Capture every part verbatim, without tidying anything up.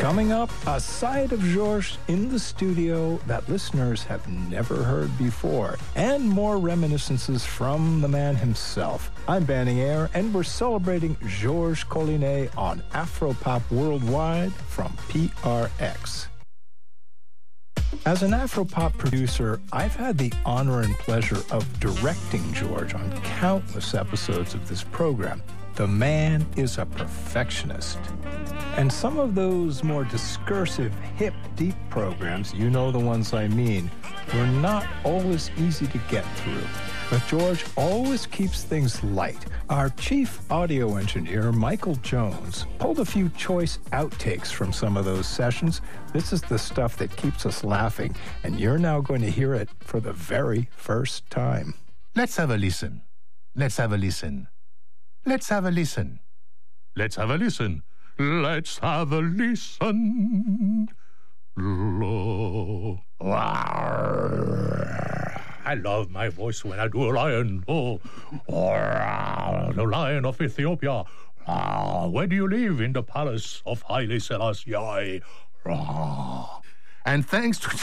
Coming up, a side of Georges in the studio that listeners have never heard before, and more reminiscences from the man himself. I'm Banning Eyre, and we're celebrating Georges Collinet on Afropop Worldwide from P R X. As an Afropop producer, I've had the honor and pleasure of directing Georges on countless episodes of this program. The man is a perfectionist. And some of those more discursive, hip, deep programs, you know the ones I mean, were not always easy to get through. But Georges always keeps things light. Our chief audio engineer, Michael Jones, pulled a few choice outtakes from some of those sessions. This is the stuff that keeps us laughing, and you're now going to hear it for the very first time. Let's have a listen. Let's have a listen. Let's have a listen. Let's have a listen. Let's have a listen. Lo. I love my voice when I do a lion. Oh, the Lion of Ethiopia. Where do you live? In the palace of Haile Selassie. And thanks to...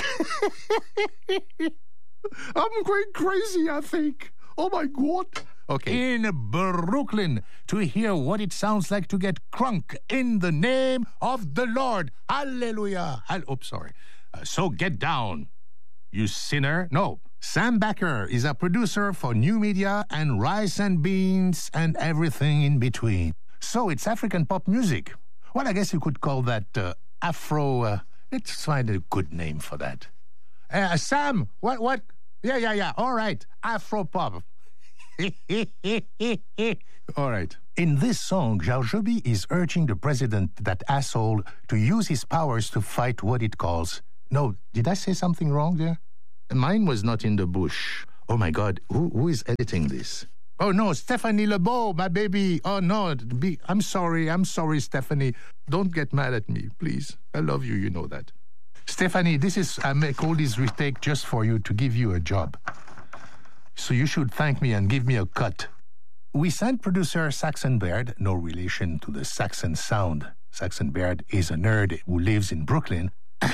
I'm going crazy, I think. Oh, my God. Okay. In Brooklyn, to hear what it sounds like to get crunk in the name of the Lord. Hallelujah. Hall- oh, sorry. Uh, so get down, you sinner. No. Sam Backer is a producer for New Media and Rice and Beans and everything in between. So it's African pop music. Well, I guess you could call that uh, Afro... Uh, let's find a good name for that. Uh, Sam, what, what? Yeah, yeah, yeah. All right. Afro pop. All right. In this song, Jarjobi is urging the president, that asshole, to use his powers to fight what it calls... No, did I say something wrong there? Mine was not in the bush. Oh, my God. Who, who is editing this? Oh, no, Stephanie Lebeau, my baby. Oh, no. Be, I'm sorry. I'm sorry, Stephanie. Don't get mad at me, please. I love you. You know that. Stephanie, this is... I make all these retake just for you, to give you a job. So you should thank me and give me a cut. We sent producer Saxon Baird, no relation to the Saxon sound. Saxon Baird is a nerd who lives in Brooklyn.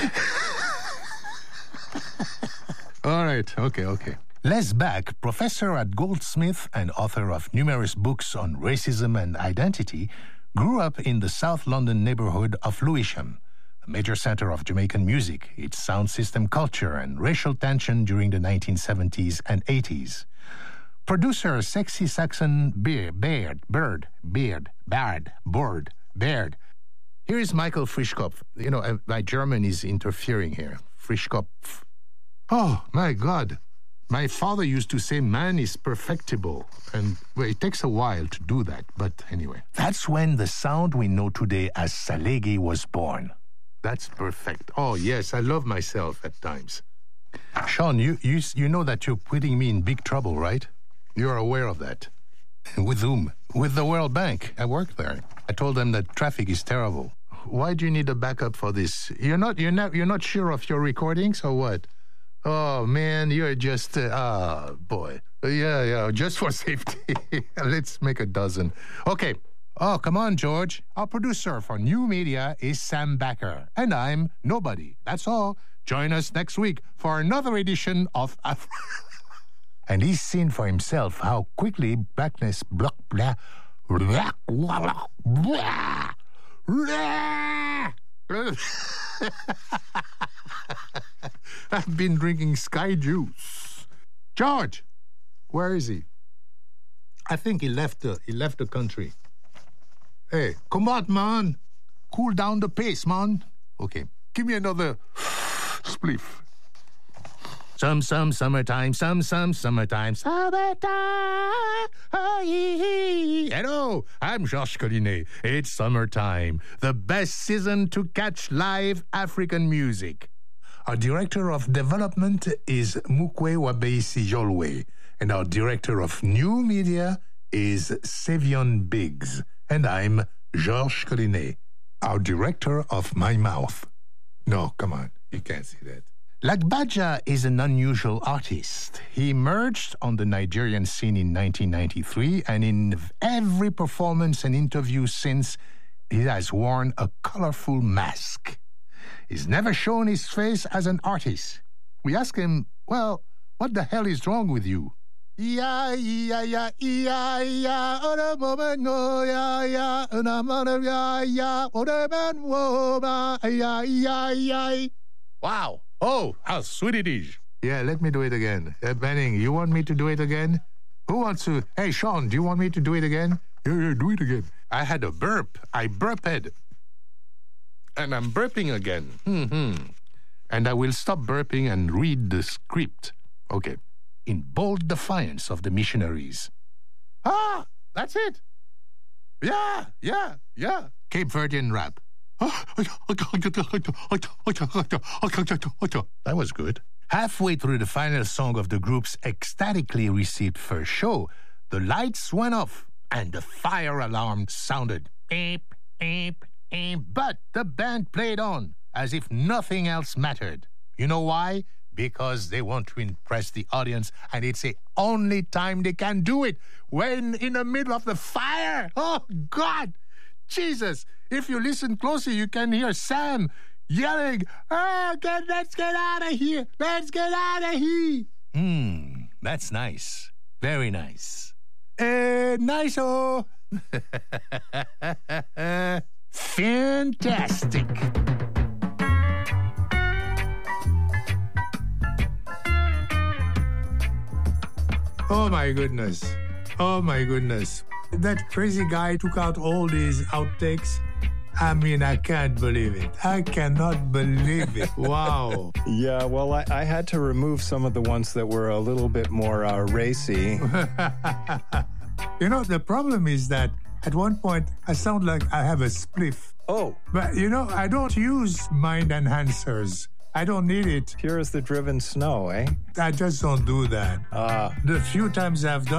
All right, okay, okay. Les Back, professor at Goldsmith and author of numerous books on racism and identity, grew up in the South London neighborhood of Lewisham, a major center of Jamaican music, its sound system culture, and racial tension during the nineteen seventies and eighties. Producer Sexy Saxon Beard, Baird, Bird, Beard, Bard, Board, Baird. Here is Michael Frischkopf. You know, my German is interfering here. Frischkopf. Oh, my God. My father used to say man is perfectible. And well, it takes a while to do that. But anyway. That's when the sound we know today as Salegi was born. That's perfect. Oh, yes, I love myself at times. Sean, you, you, you know that you're putting me in big trouble, right? You're aware of that. With whom? With the World Bank. I work there. I told them that traffic is terrible. Why do you need a backup for this? You're not, you're not, you're not sure of your recordings or what? Oh, man, you're just, uh, ah, boy. Yeah, yeah, just for safety. Let's make a dozen. Okay. Oh, come on, George. Our producer for New Media is Sam Backer. And I'm nobody. That's all. Join us next week for another edition of Af- And he's seen for himself how quickly blackness... Blah, blah, blah, blah, blah, blah. I've been drinking Sky Juice. George, where is he? I think he left the, he left the country. Hey, come on, man. Cool down the pace, man. Okay, give me another spliff. Some, some, summertime, some, some, summertime, summertime. Hello, I'm Georges Collinet. It's summertime, the best season to catch live African music. Our director of development is Mukwe Wabeisi Yolwe, and our director of new media is Savion Biggs, and I'm Georges Collinet, our director of my mouth. No, come on, you can't see that. Lagbaja is an unusual artist. He emerged on the Nigerian scene in nineteen ninety-three, and in every performance and interview since, he has worn a colorful mask. He's never shown his face as an artist. We ask him, well, what the hell is wrong with you? Yeah, yeah, yeah, yeah, yeah, on a moment, oh, yeah, yeah, on a moment, yeah, yeah, on a man, whoa, yeah, yeah, yeah. Wow. Oh, how sweet it is. Yeah, let me do it again. Uh, Banning, you want me to do it again? Who wants to? Hey, Sean, do you want me to do it again? Yeah, yeah, do it again. I had a burp. I burped. And I'm burping again. Mm-hmm. And I will stop burping and read the script. Okay. In bold defiance of the missionaries. Ah, that's it. Yeah, yeah, yeah. Cape Verdean rap. That was good. Halfway through the final song of the group's ecstatically received first show, the lights went off and the fire alarm sounded. Beep, beep, beep. But the band played on as if nothing else mattered. You know why? Because they want to impress the audience, and it's the only time they can do it, when in the middle of the fire. Oh, God! Jesus! If you listen closely, you can hear Sam yelling, oh, God, let's get out of here! Let's get out of here! Hmm, that's nice. Very nice. Eh, nice-o! Fantastic! Oh, my goodness. Oh, my goodness. That crazy guy took out all these outtakes. I mean, I can't believe it. I cannot believe it. Wow. Yeah, well, I, I had to remove some of the ones that were a little bit more uh, racy. You know, the problem is that at one point, I sound like I have a spliff. Oh. But, you know, I don't use mind enhancers. I don't need it. Pure as the driven snow, eh? I just don't do that. Ah. The few times I've done